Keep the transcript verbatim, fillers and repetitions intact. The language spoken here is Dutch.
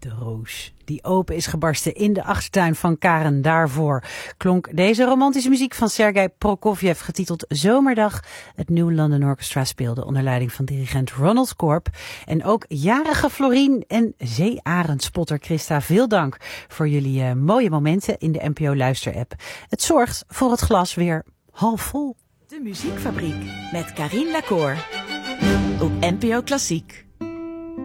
De roos die open is gebarsten in de achtertuin van Karen. Daarvoor klonk deze romantische muziek van Sergei Prokofjev, getiteld Zomerdag. Het New London Orchestra speelde onder leiding van dirigent Ronald Korp. En ook jarige Florien en zeearendspotter Christa, veel dank voor jullie uh, mooie momenten in de N P O Luisterapp. Het zorgt voor het glas weer half vol. De Muziekfabriek met Carien Lacour op N P O Klassiek.